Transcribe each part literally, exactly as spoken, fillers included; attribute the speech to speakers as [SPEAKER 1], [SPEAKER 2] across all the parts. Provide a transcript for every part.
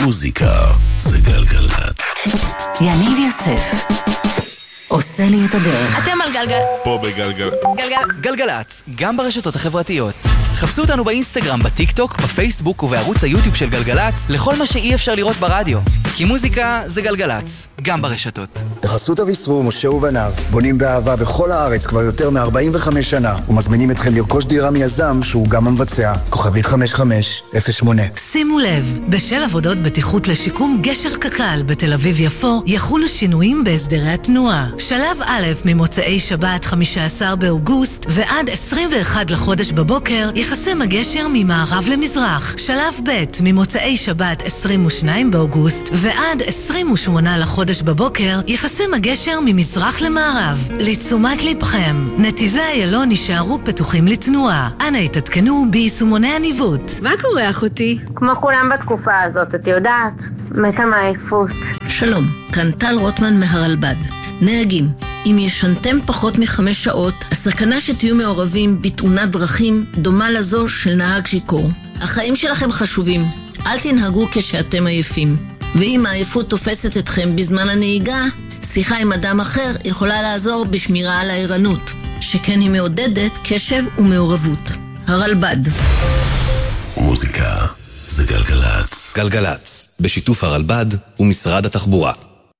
[SPEAKER 1] מוזיקה זה גלגלת.
[SPEAKER 2] יניב יוסף עושה לי את הדרך.
[SPEAKER 3] אתם על גלגל.
[SPEAKER 4] פה בגלגל.
[SPEAKER 3] גלגל.
[SPEAKER 5] גלגלת, גם ברשתות החברתיות. חפשו אותנו באינסטגרם, בטיק טוק, בפייסבוק ובערוץ היוטיוב של גלגלץ, לכל מה שאי אפשר לראות ברדיו. כי מוזיקה זה גלגלץ, גם ברשתות.
[SPEAKER 6] בחסות אביסרו, משה ובניו, בונים באהבה בכל הארץ כבר יותר מ-ארבעים וחמש שנה, ומזמינים אתכם לרכוש דירה מיזם שהוא גם המבצע. כוכבית חמש חמש אפס שמונה.
[SPEAKER 2] שימו לב, בשל עבודות בטיחות לשיקום גשר קק"ל בתל אביב יפו, יחולו שינויים בהסדרי התנועה. שלב א' ממוצאי שבת חמישה עשר באוגוסט ועד עשרים ואחד לחודש בבוקר יחסם הגשר ממערב למזרח. שלב ב' ממוצאי שבת עשרים ושניים באוגוסט ועד עשרים ושמונה לחודש בבוקר יחסם הגשר ממזרח למערב. לתשומת לבכם, נתיבי איילון יישארו פתוחים לתנועה. אנא התעדכנו ביישומוני הניווט.
[SPEAKER 7] מה קורה אחותי?
[SPEAKER 8] כמו כולם בתקופה הזאת, את יודעת, מתה מעייפות.
[SPEAKER 9] שלום, כאן טל רוטמן מהרלב"ד. נהגים, אם ישנתם פחות מחמש שעות, הסכנה שתהיו מעורבים בתאונת דרכים דומה לזו של נהג שיכור. החיים שלכם חשובים, אל תנהגו כשאתם עייפים. ואם העייפות תופסת אתכם בזמן הנהיגה, שיחה עם אדם אחר יכולה לעזור בשמירה על הערנות, שכן היא מעודדת קשב ומעורבות. הרלב"ד.
[SPEAKER 1] מוזיקה זה גלגלת.
[SPEAKER 10] גלגלת, בשיתוף הרלב"ד ומשרד התחבורה.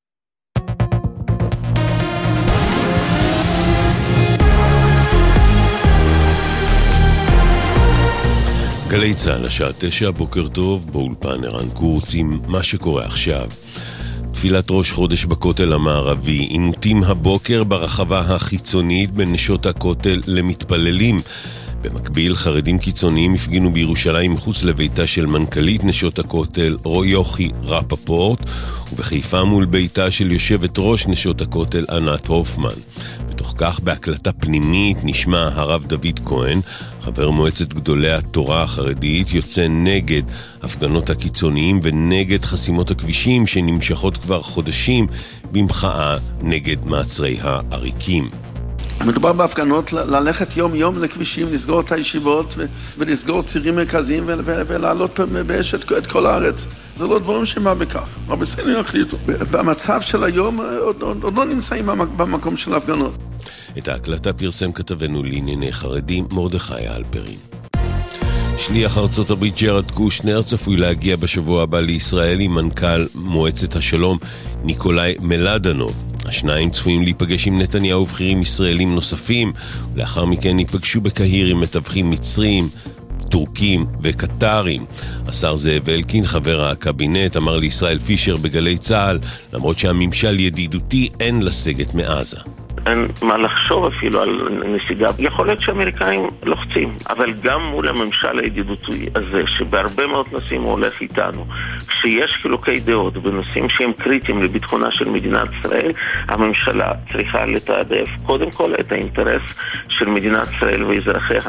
[SPEAKER 4] גלי צהל, השעה תשע, בוקר טוב, באולפן ערן קורץ עם מה שקורה עכשיו. תפילת ראש חודש בכותל המערבי, עימותים הבוקר ברחבה החיצונית בין נשות הכותל למתפללים. במקביל, חרדים קיצוניים הפגינו בירושלים מחוץ לביתה של מנכ"לית נשות הכותל, יוכי רפפורט, ובחיפה מול ביתה של יושבת ראש נשות הכותל, ענת הופמן. בתוך כך, בהקלטה פנימית, נשמע הרב דוד כהן, חבר מועצת גדולי התורה החרדית, יוצא נגד הפגנות הקיצוניים ונגד חסימות הכבישים שנמשכות כבר חודשים במחאה נגד מעצרי העריקים.
[SPEAKER 11] מדובר בהפגנות ללכת יום יום לכבישים, לסגור את הישיבות ו- ולסגור צירים מרכזיים ו- ו- ולעלות באש את, את כל הארץ. זה לא דברים שמה בכך, אבל בסדר יחליטו. במצב של היום עוד, עוד, עוד לא נמצאים במקום של הפגנות.
[SPEAKER 4] את ההקלטה פרסם כתבנו לענייני חרדים מרדכי אלפרין. שליח ארצות הברית ג'רד קושנר צפוי להגיע בשבוע הבא לישראל עם מנכ"ל מועצת השלום ניקולאי מלדנו. השניים צפויים להיפגש עם נתניהו ובכירים ישראלים נוספים, ולאחר מכן ייפגשו בקהיר עם מתווכים מצרים, טורקים וקטרים. השר זאב אלקין, חבר הקבינט, אמר לישראל פישר בגלי צהל, למרות שהממשל ידידותי, אין לסגת מעזה.
[SPEAKER 12] אין מה לחשוב אפילו על נסיגה. יכול להיות שאמריקאים לוחצים, אבל גם מול הממשל הידידותי הזה, שבהרבה מאוד נושאים הוא הולך איתנו, כשיש חילוקי דעות בנושאים שהם קריטיים לביטחונה של מדינת ישראל, הממשלה צריכה לתעדף קודם כל את האינטרס של מדינת ישראל ואזרחיה.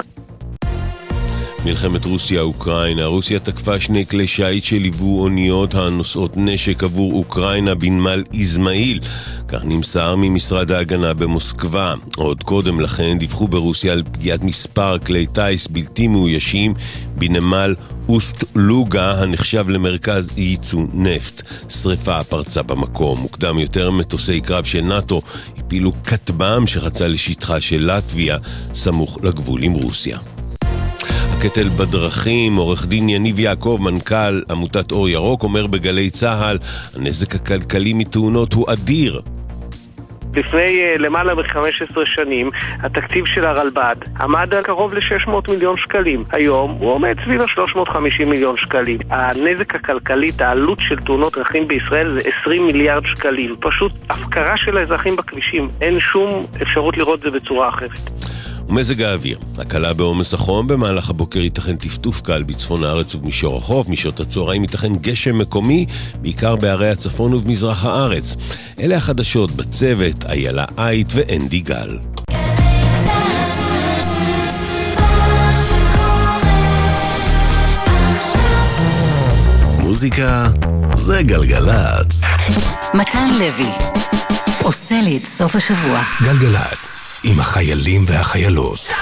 [SPEAKER 4] מלחמת רוסיה-אוקראינה. רוסיה תקפה שני כלי שיט שליוו אוניות הנושאות נשק עבור אוקראינה בנמל איזמעיל. כך נמסר ממשרד ההגנה במוסקבה. עוד קודם לכן דיווחו ברוסיה על פגיעת מספר כלי טייס בלתי מאוישים בנמל אוסט לוגה הנחשב למרכז ייצוא נפט. שריפה פרצה במקום. מוקדם יותר מטוסי קרב של נאטו הפילו כטב"ם שחצה לשטחה של לטביה סמוך לגבול עם רוסיה. הקטל בדרכים, עורך דין יניב יעקב, מנכ"ל עמותת אור ירוק, אומר בגלי צהל, הנזק הכלכלי מתאונות הוא אדיר.
[SPEAKER 13] לפני למעלה מ-חמש עשרה שנים, התקציב של הרלב"ד עמד על קרוב ל-שש מאות מיליון שקלים. היום הוא עומד סביב ה-שלוש מאות וחמישים מיליון שקלים. הנזק הכלכלית, העלות של תאונות דרכים בישראל זה עשרים מיליארד שקלים. פשוט הפקרה של האזרחים בכבישים. אין שום אפשרות לראות זה בצורה אחרת.
[SPEAKER 4] ומזג האוויר, הקלה בעומס החום, במהלך הבוקר ייתכן טפטוף קל בצפון הארץ ובמישור החוף, משעות הצהריים ייתכן גשם מקומי, בעיקר בערי הצפון ובמזרח הארץ. אלה החדשות בצוות, איילה אייט ואנדי גל.
[SPEAKER 1] מוזיקה זה גלגלת.
[SPEAKER 2] מתן לוי עושה לי את סוף השבוע.
[SPEAKER 1] גלגלת עם החיילים והחיילות.